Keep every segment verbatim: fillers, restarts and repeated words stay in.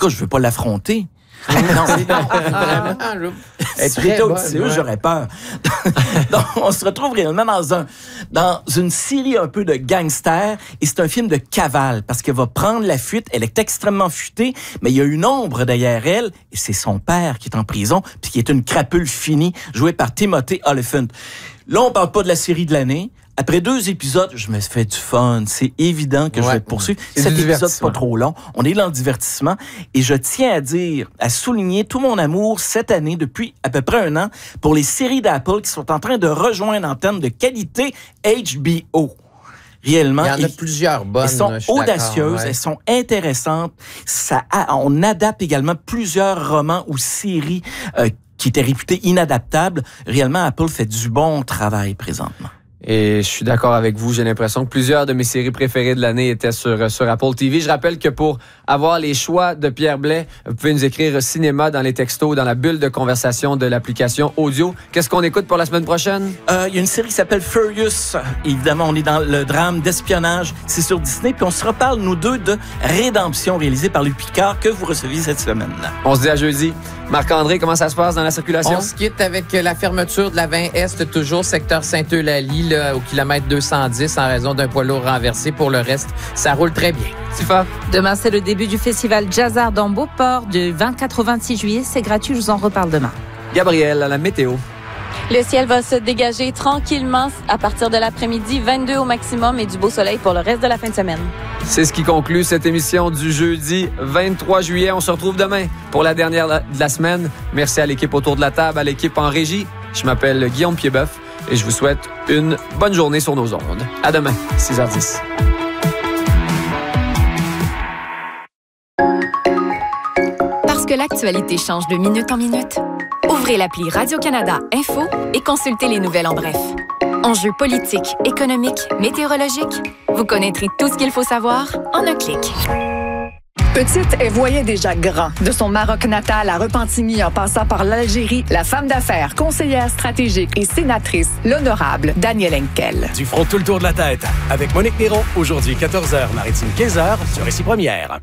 ça, je veux pas l'affronter. Non, c'est non, vraiment. Si j'étais au C E, j'aurais peur. Donc, on se retrouve réellement dans, un, dans une série un peu de gangsters, et c'est un film de cavale, parce qu'elle va prendre la fuite, elle est extrêmement futée, mais il y a une ombre derrière elle, et c'est son père qui est en prison, puis qui est une crapule finie, jouée par Timothy Olyphant. Là, on parle pas de la série de l'année. Après deux épisodes, je me fais du fun. C'est évident que ouais, je vais poursuivre. Ouais. Cet épisode, c'est pas trop long. On est dans le divertissement. Et je tiens à dire, à souligner tout mon amour cette année, depuis à peu près un an, pour les séries d'Apple qui sont en train de rejoindre en termes de qualité H B O. Réellement. Il y en a plusieurs bonnes. Elles sont audacieuses, ouais. Elles sont intéressantes. Ça, on adapte également plusieurs romans ou séries euh, qui étaient réputées inadaptables. Réellement, Apple fait du bon travail présentement. Et je suis d'accord avec vous. J'ai l'impression que plusieurs de mes séries préférées de l'année étaient sur, sur Apple T V. Je rappelle que pour avoir les choix de Pierre Blais, vous pouvez nous écrire cinéma dans les textos, dans la bulle de conversation de l'application audio. Qu'est-ce qu'on écoute pour la semaine prochaine? Euh, il y a une série qui s'appelle Furious. Évidemment, on est dans le drame d'espionnage. C'est sur Disney. Puis on se reparle, nous deux, de Rédemption, réalisée par Luc Picard, que vous recevez cette semaine. On se dit à jeudi. Marc-André, comment ça se passe dans la circulation? On se quitte avec la fermeture de la vingt Est, toujours secteur Saint-Eulalie, là, au kilomètre deux cent dix, en raison d'un poids lourd renversé. Pour le reste, ça roule très bien. Tifa? Demain, c'est le début du festival Jazzart dans Beauport, du vingt-quatre au vingt-six juillet. C'est gratuit, je vous en reparle demain. Gabriel, à la météo. Le ciel va se dégager tranquillement à partir de l'après-midi, vingt-deux au maximum, et du beau soleil pour le reste de la fin de semaine. C'est ce qui conclut cette émission du jeudi vingt-trois juillet. On se retrouve demain pour la dernière de la semaine. Merci à l'équipe autour de la table, à l'équipe en régie. Je m'appelle Guillaume Piedboeuf et je vous souhaite une bonne journée sur nos ondes. À demain, six heures dix. Parce que l'actualité change de minute en minute, ouvrez l'appli Radio-Canada Info et consultez les nouvelles en bref. Enjeux politiques, économiques, météorologiques, vous connaîtrez tout ce qu'il faut savoir en un clic. Petite, elle voyait déjà grand. De son Maroc natal à Repentigny en passant par l'Algérie, la femme d'affaires, conseillère stratégique et sénatrice, l'honorable Danielle Henkel. Du front tout le tour de la tête avec Monique Néron, aujourd'hui quatorze heures, Maritime quinze heures, sur Récit Première.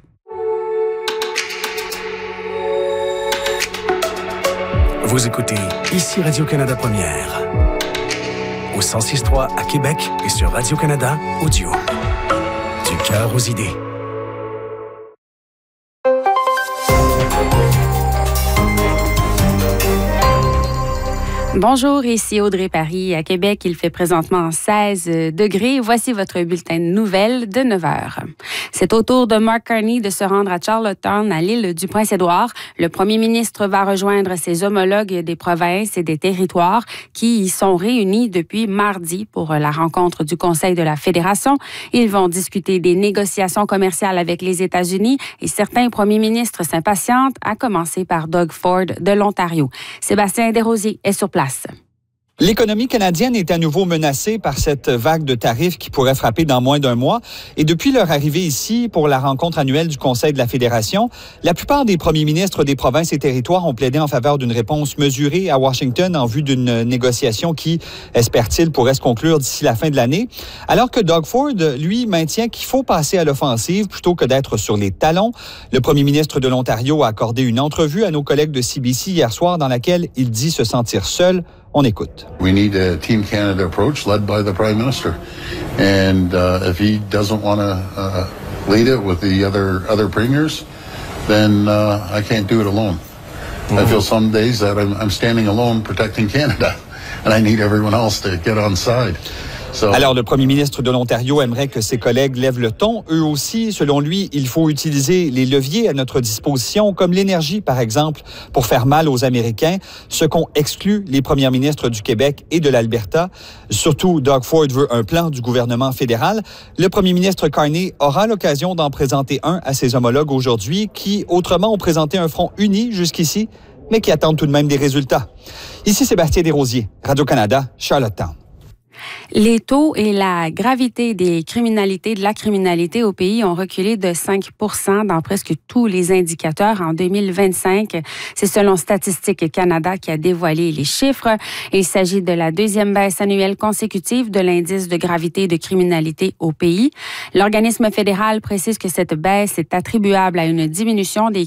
Vous écoutez ici Radio-Canada Première. Au cent six point trois à Québec et sur Radio-Canada Audio. Du cœur aux idées. Bonjour, ici Audrey Paris. À Québec, il fait présentement seize degrés. Voici votre bulletin de nouvelles de neuf heures. C'est au tour de Mark Carney de se rendre à Charlottetown, à l'île du Prince-Édouard. Le premier ministre va rejoindre ses homologues des provinces et des territoires qui y sont réunis depuis mardi pour la rencontre du Conseil de la Fédération. Ils vont discuter des négociations commerciales avec les États-Unis et certains premiers ministres s'impatientent, à commencer par Doug Ford de l'Ontario. Sébastien Desrosiers est sur place. L'économie canadienne est à nouveau menacée par cette vague de tarifs qui pourrait frapper dans moins d'un mois. Et depuis leur arrivée ici pour la rencontre annuelle du Conseil de la Fédération, la plupart des premiers ministres des provinces et territoires ont plaidé en faveur d'une réponse mesurée à Washington en vue d'une négociation qui, espère-t-il, pourrait se conclure d'ici la fin de l'année. Alors que Doug Ford, lui, maintient qu'il faut passer à l'offensive plutôt que d'être sur les talons. Le premier ministre de l'Ontario a accordé une entrevue à nos collègues de C B C hier soir dans laquelle il dit se sentir seul. On écoute. We need a Team Canada approach led by the Prime Minister. And uh, if he doesn't want to uh, lead it with the other other premiers, then uh, I can't do it alone. Mm-hmm. I feel some days that I'm, I'm standing alone protecting Canada, and I need everyone else to get on side. Alors, le premier ministre de l'Ontario aimerait que ses collègues lèvent le ton. Eux aussi, selon lui, il faut utiliser les leviers à notre disposition, comme l'énergie, par exemple, pour faire mal aux Américains, ce qu'ont exclu les premiers ministres du Québec et de l'Alberta. Surtout, Doug Ford veut un plan du gouvernement fédéral. Le premier ministre Carney aura l'occasion d'en présenter un à ses homologues aujourd'hui, qui, autrement, ont présenté un front uni jusqu'ici, mais qui attendent tout de même des résultats. Ici Sébastien Desrosiers, Radio-Canada, Charlottetown. Les taux et la gravité des criminalités, de la criminalité au pays ont reculé de cinq pour cent dans presque tous les indicateurs en deux mille vingt-cinq. C'est selon Statistique Canada qui a dévoilé les chiffres. Il s'agit de la deuxième baisse annuelle consécutive de l'indice de gravité de criminalité au pays. L'organisme fédéral précise que cette baisse est attribuable à une diminution des